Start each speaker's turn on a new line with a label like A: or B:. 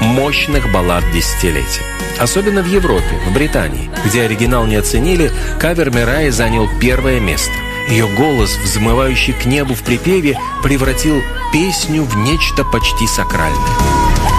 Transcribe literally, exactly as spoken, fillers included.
A: мощных баллад десятилетия. Особенно в Европе, в Британии, где оригинал не оценили, кавер Мирайи занял первое место. Ее голос, взмывающий к небу в припеве, превратил песню в нечто почти сакральное.